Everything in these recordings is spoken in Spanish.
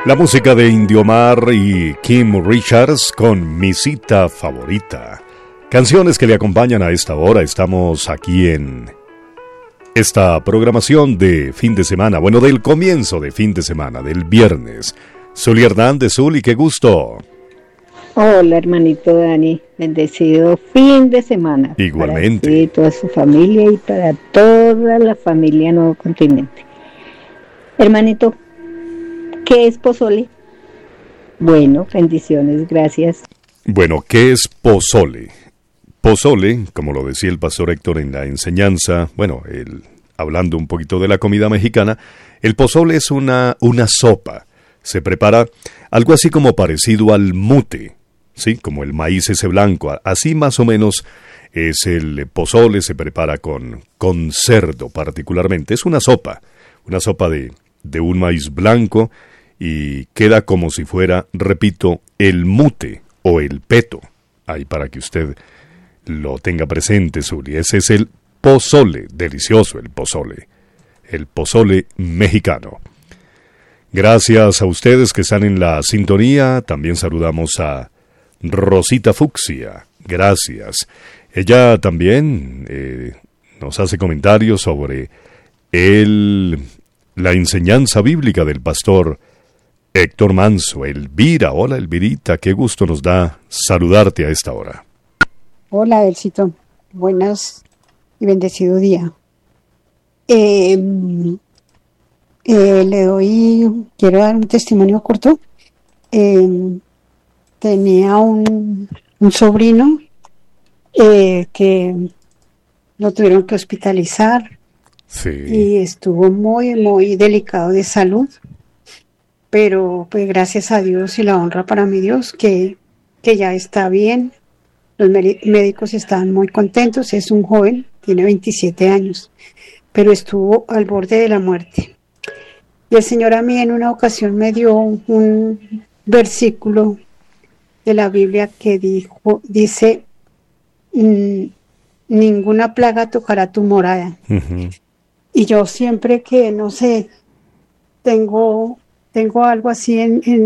La música de Indiomar y Kim Richards con Mi Cita Favorita. Canciones que le acompañan a esta hora. Estamos aquí en esta programación de fin de semana. Bueno, del comienzo de fin de semana, del viernes. Zuli Hernández. Zuli, qué gusto. Hola, hermanito Dani. Bendecido fin de semana. Igualmente. Para usted y toda su familia y para toda la familia Nuevo Continente. Hermanito, ¿qué es pozole? Bueno, bendiciones, gracias. Bueno, ¿qué es pozole? Pozole, como lo decía el pastor Héctor en la enseñanza, bueno, hablando un poquito de la comida mexicana, el pozole es una sopa. Se prepara algo así como parecido al mute, ¿sí? Como el maíz ese blanco, así más o menos es el pozole, se prepara con cerdo particularmente. Es una sopa de un maíz blanco y queda como si fuera, repito, el mute o el peto. Ahí para que usted lo tenga presente, Zuli. Ese es el pozole, delicioso el pozole mexicano. Gracias a ustedes que están en la sintonía. También saludamos a Rosita Fucsia. Gracias. Ella también nos hace comentarios sobre la enseñanza bíblica del pastor Héctor Manso. Elvira, hola Elvirita, qué gusto nos da saludarte a esta hora. Hola Elcito, buenas y bendecido día. Quiero dar un testimonio corto. Tenía un sobrino que lo tuvieron que hospitalizar. Sí. Y estuvo muy, muy delicado de salud, pero pues gracias a Dios y la honra para mi Dios que ya está bien. Los médicos están muy contentos. Es un joven, tiene 27 años, pero estuvo al borde de la muerte. Y el Señor a mí en una ocasión me dio un versículo de la Biblia que dice, ninguna plaga tocará tu morada. Uh-huh. Y yo siempre que, no sé, tengo algo así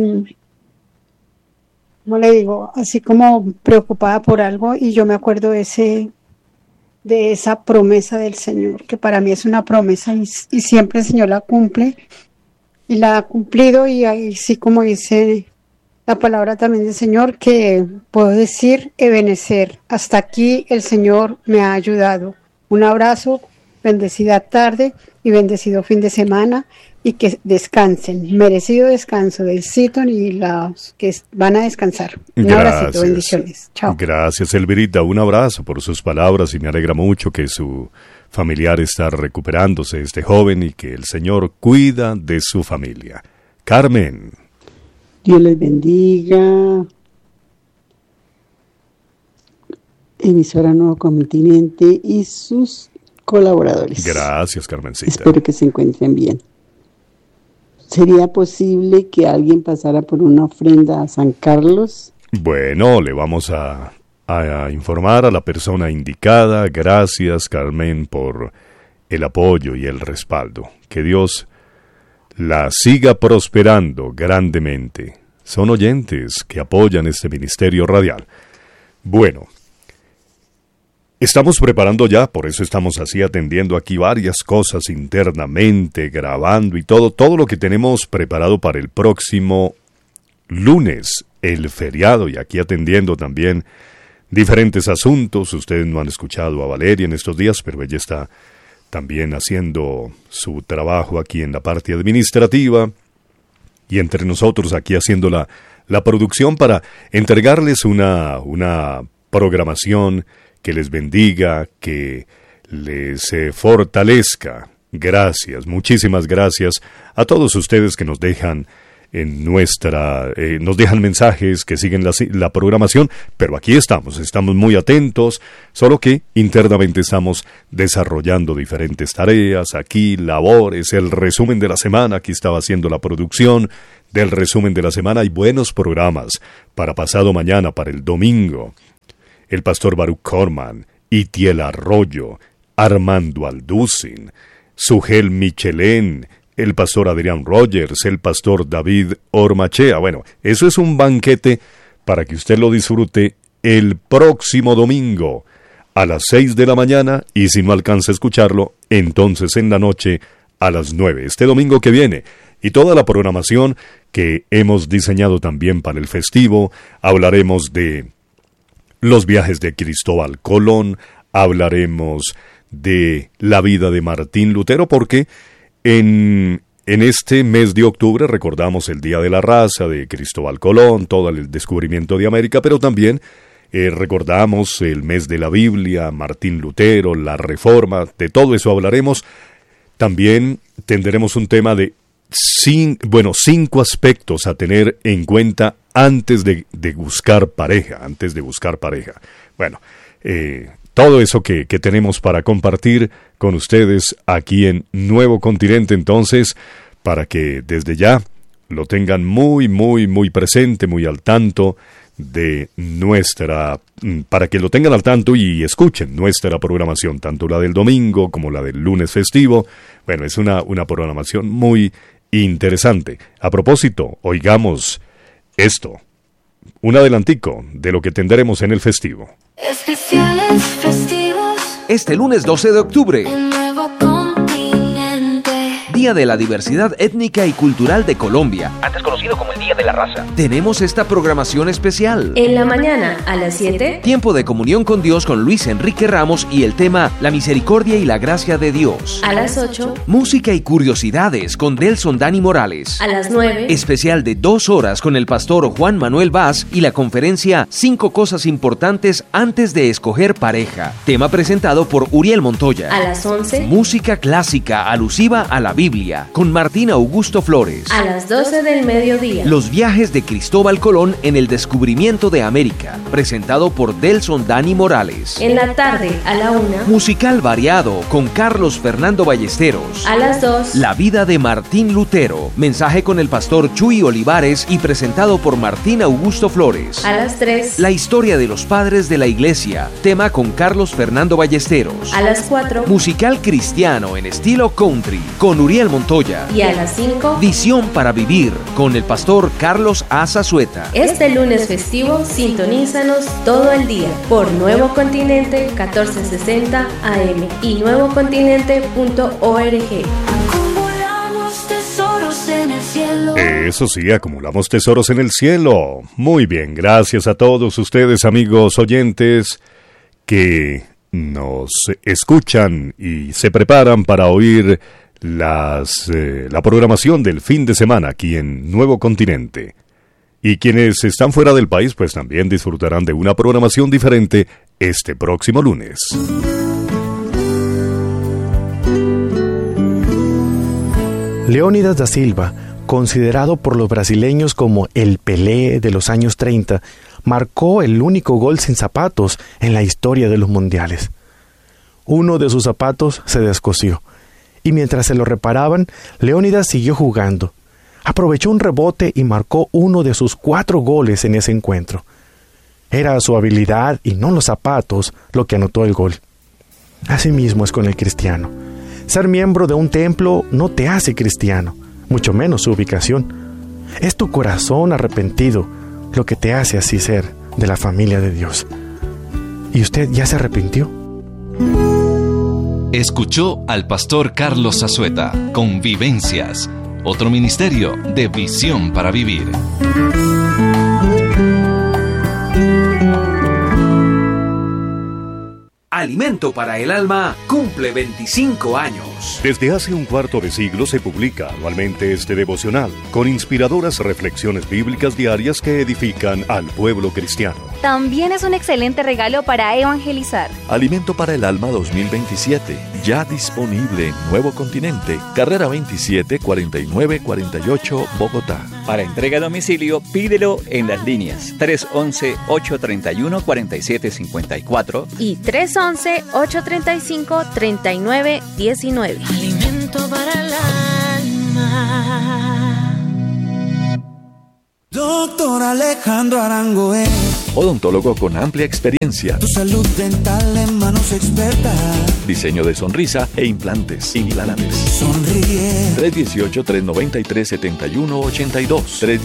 ¿cómo le digo? Así como preocupada por algo, y yo me acuerdo de esa promesa del Señor, que para mí es una promesa y siempre el Señor la cumple, y la ha cumplido, y ahí sí, como dice la palabra también del Señor, que puedo decir, Ebenecer, hasta aquí el Señor me ha ayudado. Un abrazo, bendecida tarde y bendecido fin de semana, y que descansen, merecido descanso del Citon y los que van a descansar. Un abracito, bendiciones. Chao. Gracias, Elvirita, un abrazo por sus palabras y me alegra mucho que su familiar está recuperándose, este joven, y que el Señor cuida de su familia. Carmen. Dios les bendiga. Emisora Nuevo Continente y sus colaboradores. Gracias, Carmencita. Espero que se encuentren bien. ¿Sería posible que alguien pasara por una ofrenda a San Carlos? Bueno, le vamos a informar a la persona indicada. Gracias, Carmen, por el apoyo y el respaldo. Que Dios la siga prosperando grandemente. Son oyentes que apoyan este ministerio radial. Bueno, estamos preparando ya, por eso estamos así atendiendo aquí varias cosas internamente, grabando y todo lo que tenemos preparado para el próximo lunes, el feriado, y aquí atendiendo también diferentes asuntos. Ustedes no han escuchado a Valeria en estos días, pero ella está también haciendo su trabajo aquí en la parte administrativa y entre nosotros aquí haciendo la producción para entregarles una programación que les bendiga, que les fortalezca. Gracias, muchísimas gracias a todos ustedes que nos dejan nos dejan mensajes, que siguen la programación, pero aquí estamos muy atentos, solo que internamente estamos desarrollando diferentes tareas, aquí labores, el resumen de la semana, aquí estaba haciendo la producción del resumen de la semana. Hay buenos programas para pasado mañana, para el domingo. El pastor Baruch Corman, Itiel Arroyo, Armando Alducin, Sugel Michelén, el pastor Adrián Rogers, el pastor David Ormachea. Bueno, eso es un banquete para que usted lo disfrute el próximo domingo a las 6 de la mañana, y si no alcanza a escucharlo, entonces en la noche a las 9, este domingo que viene. Y toda la programación que hemos diseñado también para el festivo. Hablaremos de los viajes de Cristóbal Colón, hablaremos de la vida de Martín Lutero, porque en este mes de octubre recordamos el Día de la Raza de Cristóbal Colón, todo el descubrimiento de América, pero también recordamos el mes de la Biblia, Martín Lutero, la Reforma, de todo eso hablaremos. También tendremos un tema de 5 aspectos a tener en cuenta antes de buscar pareja, Bueno, todo eso que tenemos para compartir con ustedes aquí en Nuevo Continente, entonces, para que desde ya lo tengan muy, muy, muy presente, muy al tanto de para que lo tengan al tanto y escuchen nuestra programación, tanto la del domingo como la del lunes festivo. Bueno, es una programación muy interesante. A propósito, oigamos esto, un adelantico de lo que tendremos en el festivo. Especiales festivos. Este lunes 12 de octubre, Nuevo Continente. Día de la Diversidad Étnica y Cultural de Colombia, antes conocido como el Día de la Raza. tenemos esta programación especial. En la mañana a las 7, Tiempo de comunión con Dios con Luis Enrique Ramos y el tema La misericordia y la gracia de Dios. a las 8, Música y curiosidades con Delson Dani Morales. a las 9, Especial de 2 horas con el pastor Juan Manuel Vaz y la conferencia 5 cosas importantes antes de escoger pareja. Tema presentado por Uriel Montoya. a las 11, Música clásica alusiva a la Biblia con Martín Augusto Flores. a las 12 del mediodía. Los viajes de Cristóbal Colón en el descubrimiento de América, presentado por Delson Dani Morales. En la tarde a la 1, Musical variado con Carlos Fernando Ballesteros. a las 2, La vida de Martín Lutero, mensaje con el pastor Chuy Olivares y presentado por Martín Augusto Flores. a las 3, La historia de los padres de la iglesia, tema con Carlos Fernando Ballesteros. a las 4 Musical cristiano en estilo country con Uriel Montoya. y a las 5. Visión para vivir con el pastor Carlos Azazueta. Este lunes festivo, sintonízanos todo el día por Nuevo Continente 1460 AM y nuevocontinente.org. Acumulamos tesoros en el cielo. Eso sí, acumulamos tesoros en el cielo. Muy bien, gracias a todos ustedes, amigos oyentes, que nos escuchan y se preparan para oír la programación del fin de semana aquí en Nuevo Continente. Y quienes están fuera del país, pues también disfrutarán de una programación diferente este próximo lunes. Leônidas da Silva, considerado por los brasileños como el Pelé de los años 30, marcó el único gol sin zapatos en la historia de los mundiales. Uno de sus zapatos se descosió, y mientras se lo reparaban, Leônidas siguió jugando. Aprovechó un rebote y marcó uno de sus 4 goles en ese encuentro. Era su habilidad y no los zapatos lo que anotó el gol. Asimismo es con el cristiano. Ser miembro de un templo no te hace cristiano, mucho menos su ubicación. Es tu corazón arrepentido lo que te hace así ser de la familia de Dios. ¿Y usted ya se arrepintió? Escuchó al pastor Carlos Azazueta con Vivencias, otro ministerio de Visión para Vivir. Alimento para el Alma cumple 25 años. Desde hace un cuarto de siglo se publica anualmente este devocional, con inspiradoras reflexiones bíblicas diarias que edifican al pueblo cristiano. También es un excelente regalo para evangelizar. Alimento para el Alma 2027, ya disponible en Nuevo Continente, carrera 27 4948, Bogotá. Para entrega a domicilio, pídelo en las líneas 311-831-4754 y 311-835-3919. Alimento para el alma. Doctor Alejandro Arango es Odontólogo con amplia experiencia. Tu salud dental en manos expertas. Diseño de sonrisa e implantes. Sonríe. 318-393-7182.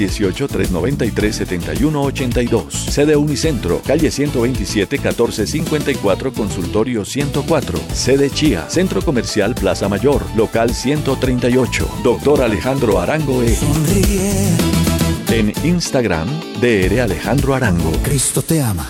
318-393-7182. Sede Unicentro, calle 127, 1454, consultorio 104. Sede Chía, Centro Comercial Plaza Mayor, local 138. Doctor Alejandro Arango Sonríe. En Instagram, Dr. Alejandro Arango. Cristo te ama.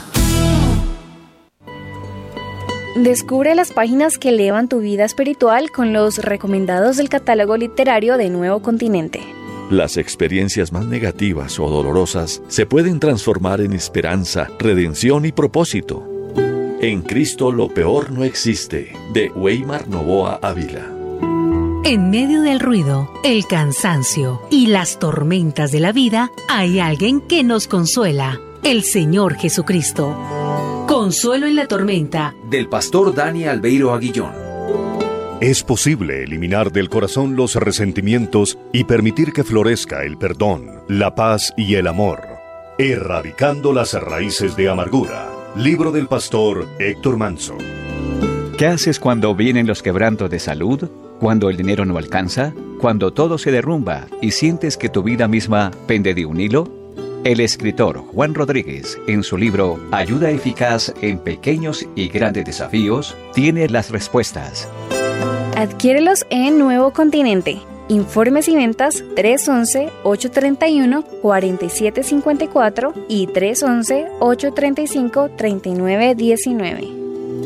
Descubre las páginas que elevan tu vida espiritual con los recomendados del catálogo literario de Nuevo Continente. Las experiencias más negativas o dolorosas se pueden transformar en esperanza, redención y propósito. En Cristo lo peor no existe, de Weimar Novoa Ávila. En medio del ruido, el cansancio y las tormentas de la vida, hay alguien que nos consuela, el Señor Jesucristo. Consuelo en la tormenta, del pastor Dani Albeiro Aguillón. Es posible eliminar del corazón los resentimientos y permitir que florezca el perdón, la paz y el amor, erradicando las raíces de amargura. Libro del pastor Héctor Manso. ¿Qué haces cuando vienen los quebrantos de salud? ¿Cuando el dinero no alcanza? ¿Cuando todo se derrumba y sientes que tu vida misma pende de un hilo? El escritor Juan Rodríguez, en su libro Ayuda eficaz en pequeños y grandes desafíos, tiene las respuestas. Adquiérelos en Nuevo Continente. Informes y ventas 311-831-4754 y 311-835-3919.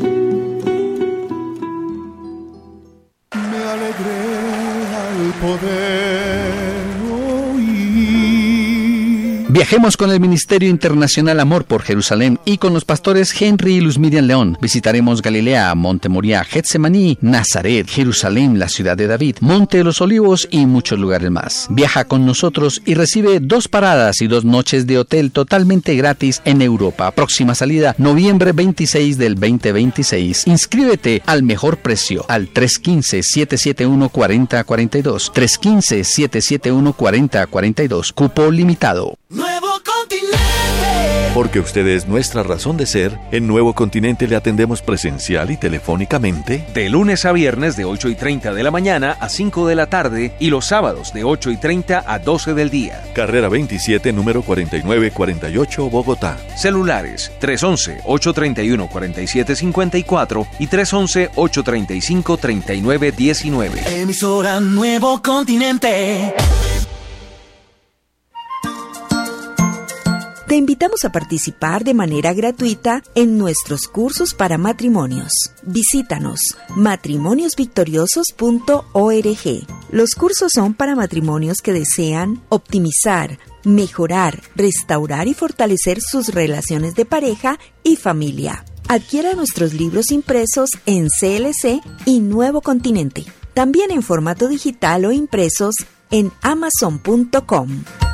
Me alegré al poder oír. Viajemos con el Ministerio Internacional Amor por Jerusalén y con los pastores Henry y Luz Miriam León. Visitaremos Galilea, Monte Moriah, Getsemaní, Nazaret, Jerusalén, la ciudad de David, Monte de los Olivos y muchos lugares más. Viaja con nosotros y recibe 2 paradas y 2 noches de hotel totalmente gratis en Europa. Próxima salida, noviembre 26 del 2026. Inscríbete al mejor precio al 315-771-4042. 315-771-4042. Cupo limitado. Nuevo Continente. Porque usted es nuestra razón de ser, en Nuevo Continente le atendemos presencial y telefónicamente. De lunes a viernes de 8:30 de la mañana a 5 de la tarde y los sábados de 8:30 a 12 del día. Carrera 27, número 4948, Bogotá. Celulares 311-831-4754 y 311-835-3919. Emisora Nuevo Continente. Te invitamos a participar de manera gratuita en nuestros cursos para matrimonios. Visítanos matrimoniosvictoriosos.org. Los cursos son para matrimonios que desean optimizar, mejorar, restaurar y fortalecer sus relaciones de pareja y familia. Adquiera nuestros libros impresos en CLC y Nuevo Continente. También en formato digital o impresos en Amazon.com.